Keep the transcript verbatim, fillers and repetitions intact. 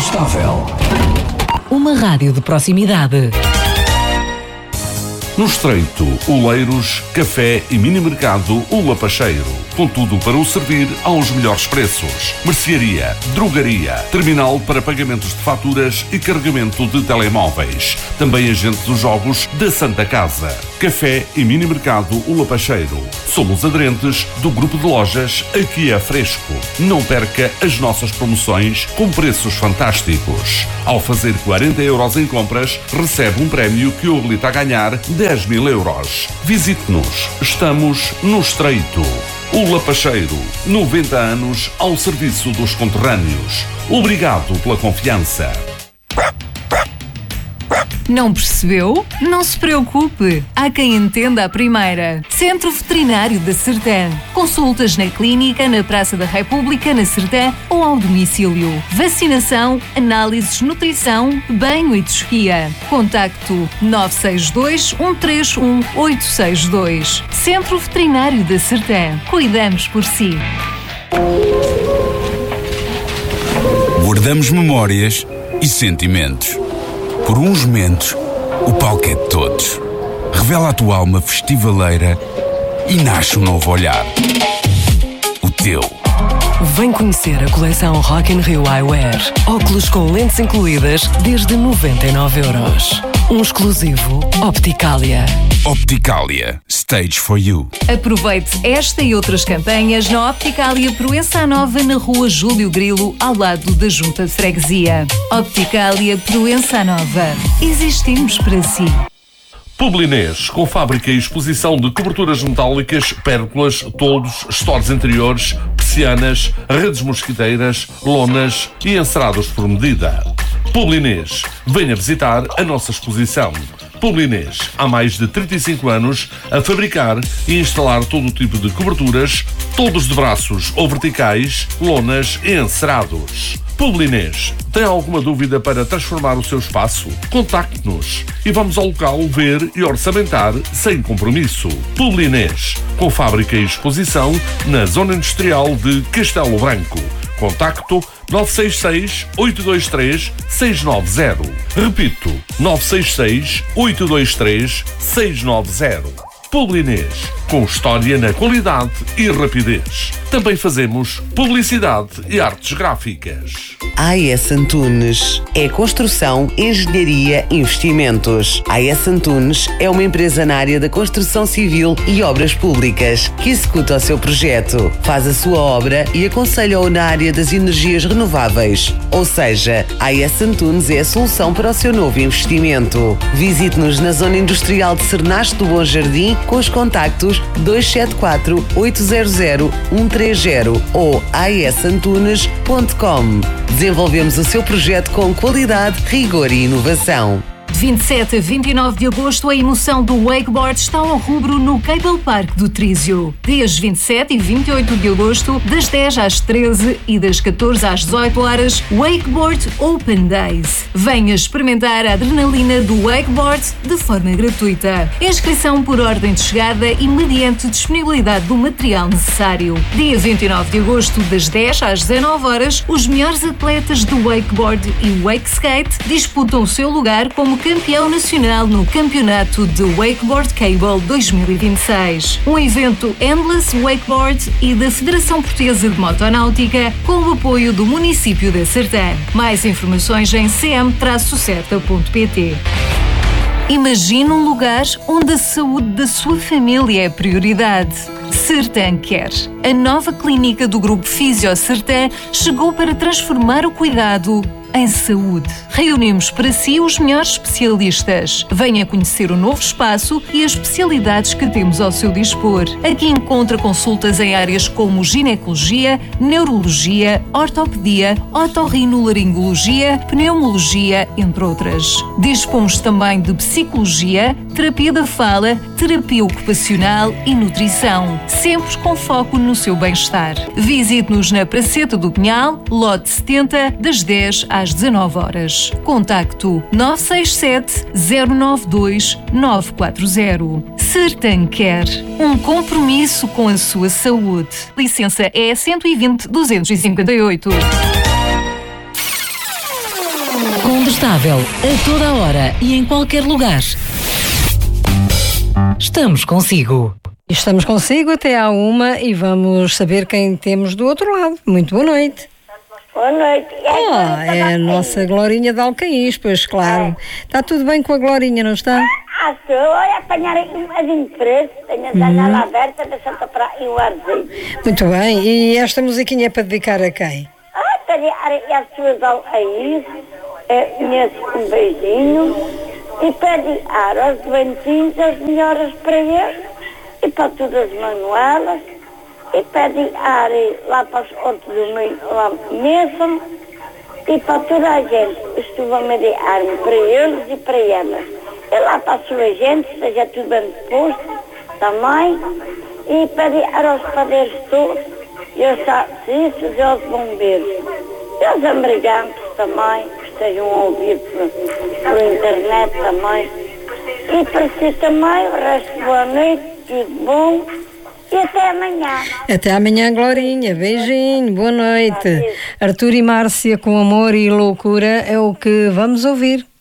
estável. Uma rádio de proximidade. No Estreito, Oleiros, Café e Mini Mercado O Lapacheiro. Com tudo para o servir aos melhores preços. Mercearia, drogaria, terminal para pagamentos de faturas e carregamento de telemóveis. Também agente dos jogos da Santa Casa. Café e Mini Mercado O Lapacheiro. Somos aderentes do grupo de lojas Aqui é Fresco. Não perca as nossas promoções com preços fantásticos. Ao fazer quarenta euros em compras, recebe um prémio que o habilita a ganhar dez mil euros. Visite-nos. Estamos no Estreito. O Lapacheiro, noventa anos ao serviço dos conterrâneos. Obrigado pela confiança. Não percebeu? Não se preocupe. Há quem entenda a primeira. Centro Veterinário da Sertã. Consultas na clínica, na Praça da República, na Sertã ou ao domicílio. Vacinação, análises, nutrição, banho e tosquia. Contacto nove seis dois, um três um, oito seis dois. Centro Veterinário da Sertã. Cuidamos por si. Guardamos memórias e sentimentos. Por uns momentos, o palco é de todos. Revela a tua alma festivaleira e nasce um novo olhar. O teu. Vem conhecer a coleção Rock in Rio Eyewear. Óculos com lentes incluídas desde noventa e nove euros. Um exclusivo Opticalia. Opticalia. Stage for you. Aproveite esta e outras campanhas na Opticalia Proença Nova, na rua Júlio Grilo, ao lado da Junta de Freguesia. Opticalia Proença Nova. Existimos para si. Publinês, com fábrica e exposição de coberturas metálicas, pérgolas, toldos, stores interiores, persianas, redes mosquiteiras, lonas e encerados por medida. Publinês, venha visitar a nossa exposição. Publinês, há mais de trinta e cinco anos a fabricar e instalar todo o tipo de coberturas, toldos de braços ou verticais, lonas e encerados. Publinês, tem alguma dúvida para transformar o seu espaço? Contacte-nos e vamos ao local ver e orçamentar sem compromisso. Publinês, com fábrica e exposição na Zona Industrial de Castelo Branco. Contacto nove seis seis, oito dois três, seis nove zero. Repito, nove seis seis, oito dois três, seis nove zero. Publinês, com história na qualidade e rapidez. Também fazemos publicidade e artes gráficas. A AES Antunes é construção, engenharia e investimentos. A AES Antunes é uma empresa na área da construção civil e obras públicas que executa o seu projeto, faz a sua obra e aconselha-o na área das energias renováveis. Ou seja, a AES Antunes é a solução para o seu novo investimento. Visite-nos na Zona Industrial de Cernaste do Bom Jardim com os contactos dois sete quatro, oito zero zero, um três zero ou a e s antunes ponto com. Desenvolvemos o seu projeto com qualidade, rigor e inovação. De vinte e sete a vinte e nove de agosto, a emoção do wakeboard está ao rubro no Cable Park do Trísio. Dias vinte e sete e vinte e oito de agosto, das dez às treze e das catorze às dezoito horas, Wakeboard Open Days. Venha experimentar a adrenalina do wakeboard de forma gratuita. Inscrição por ordem de chegada e mediante disponibilidade do material necessário. Dia vinte e nove de agosto, das dez às dezanove horas, os melhores atletas do wakeboard e wake skate disputam o seu lugar como campeão nacional no Campeonato de Wakeboard Cable dois mil e vinte e seis. Um evento Endless Wakeboard e da Federação Portuguesa de Motonáutica com o apoio do município da Sertã. Mais informações em c m certa ponto p t. Imagine um lugar onde a saúde da sua família é prioridade. Sertã Care. A nova clínica do Grupo Fisio Sertã chegou para transformar o cuidado em saúde. Reunimos para si os melhores especialistas. Venha conhecer o novo espaço e as especialidades que temos ao seu dispor. Aqui encontra consultas em áreas como ginecologia, neurologia, ortopedia, otorrinolaringologia, pneumologia, entre outras. Dispomos também de psicologia, terapia da fala, terapia ocupacional e nutrição, sempre com foco no seu bem-estar. Visite-nos na Praceta do Pinhal, lote setenta, das dez às dezanove horas. Contacto nove seis sete, zero nove dois, nove quatro zero. Sertã Care. Um compromisso com a sua saúde. Licença E cento e vinte, duzentos e cinquenta e oito. Condestável, a toda a hora e em qualquer lugar. Estamos consigo. Estamos consigo até à uma e vamos saber quem temos do outro lado. Muito boa noite. Boa noite. Ah, é a nossa Glorinha de Alcaís, pois claro. Está tudo bem com a Glorinha, não está? Ah, estou a apanhar aqui um bocadinho de preço. Tenho a janela aberta, deixa-me para e o arzinho. Muito bem. E esta musiquinha é para dedicar a quem? Ah, para dedicar às suas Alcaís, nesse um beijinho. E para dedicar aos doentinhos, as melhoras para eles. E para todas as Manuelas. E para dedicar lá para os outros do meio, lá mesmo. E para toda a gente. Estou a mediar-me para eles e para elas. E lá para a sua gente, esteja tudo bem disposto também. E para dedicar aos padeiros todos. E aos taxistas e aos bombeiros. E aos americanos também, que estejam a ouvir por, por internet também. E para si também, o resto boa noite, tudo bom. E até amanhã. Até amanhã, Glorinha. Beijinho, boa noite. Arthur e Márcia com amor e loucura é o que vamos ouvir.